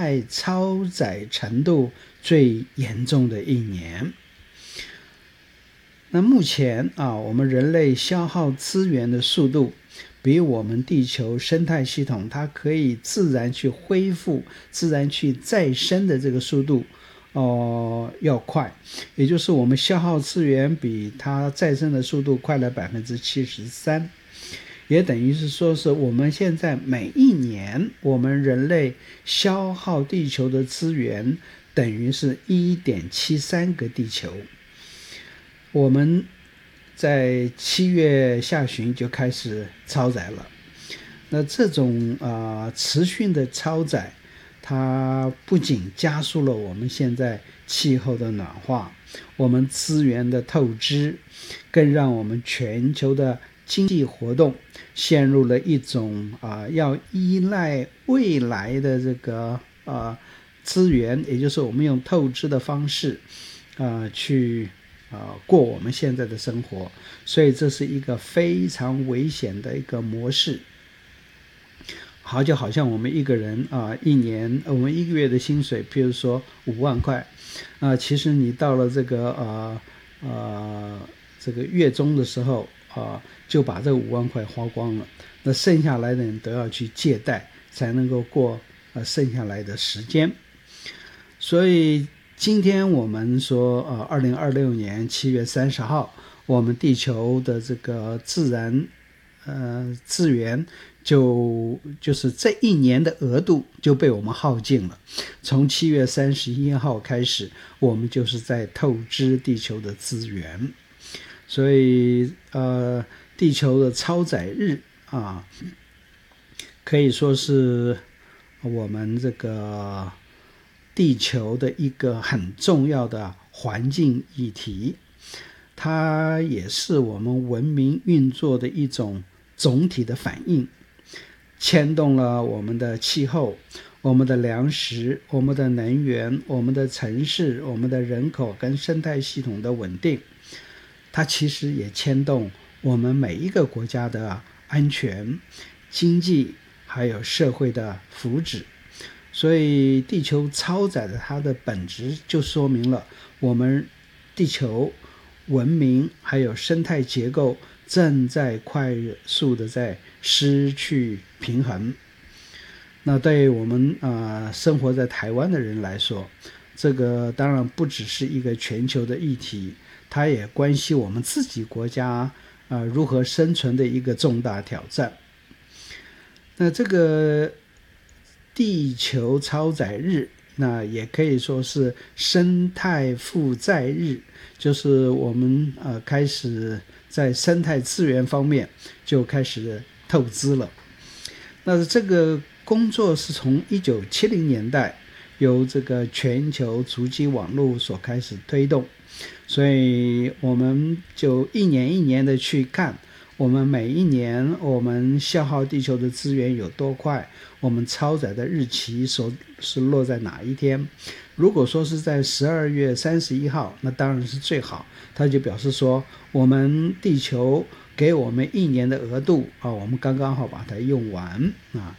态超载程度最严重的一年。那目前我们人类消耗资源的速度比我们地球生态系统它可以自然去恢复、自然去再生的这个速度要快，也就是我们消耗资源比它再生的速度快了 73%， 也等于是说是我们现在每一年我们人类消耗地球的资源等于是 1.73 个地球。我们在7月下旬就开始超载了，那这种持续的超载，它不仅加速了我们现在气候的暖化，我们资源的透支，更让我们全球的经济活动陷入了一种要依赖未来的这个资源，也就是我们用透支的方式去过我们现在的生活，所以这是一个非常危险的一个模式。就好像我们一个人一年我们1个月的薪水，譬如说5万块，其实你到了这个月中的时候就把这5万块花光了，那剩下来的人都要去借贷才能够过剩下来的时间。所以今天我们说2026年7月30号我们地球的这个自然资源就是这一年的额度就被我们耗尽了。从7月31号开始，我们就是在透支地球的资源。所以地球的超载日可以说是我们这个地球的一个很重要的环境议题，它也是我们文明运作的一种总体的反应，牵动了我们的气候、我们的粮食、我们的能源、我们的城市、我们的人口跟生态系统的稳定，它其实也牵动我们每一个国家的安全、经济还有社会的福祉。所以地球超载的它的本质就说明了我们地球文明还有生态结构正在快速的在失去平衡。那对于我们生活在台湾的人来说，这个当然不只是一个全球的议题，它也关系我们自己国家如何生存的一个重大挑战。那这个地球超载日，那也可以说是生态负载日，就是我们开始在生态资源方面就开始透支了。那这个工作是从1970年代由这个全球足迹网络所开始推动，所以我们就一年一年的去看我们每一年我们消耗地球的资源有多快，我们超载的日期是落在哪一天。如果说是在12月31号，那当然是最好，它就表示说我们地球给我们一年的额度我们刚刚好把它用完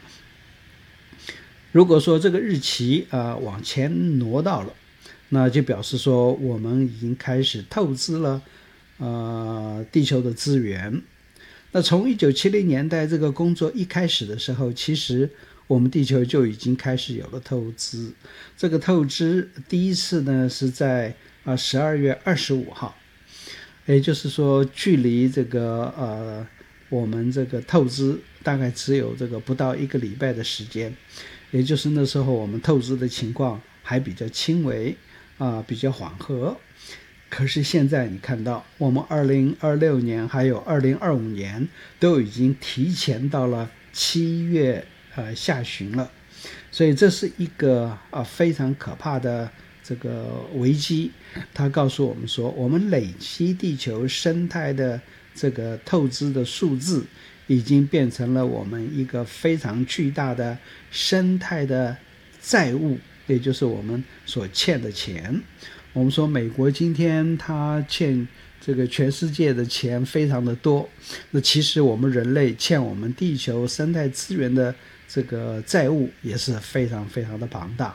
如果说这个日期往前挪到了，那就表示说我们已经开始透支了地球的资源。那从1970年代这个工作一开始的时候，其实我们地球就已经开始有了透支。这个透支第一次呢是在12月25号，也就是说距离这个我们这个透支大概只有这个不到1个礼拜的时间，也就是那时候我们透支的情况还比较轻微比较缓和。可是现在你看到我们2026年还有2025年都已经提前到了7月下旬了，所以这是一个非常可怕的这个危机。它告诉我们说，我们累积地球生态的这个透支的数字已经变成了我们一个非常巨大的生态的债务，也就是我们所欠的钱。我们说美国今天它欠这个全世界的钱非常的多，那其实我们人类欠我们地球生态资源的这个债务也是非常非常的庞大。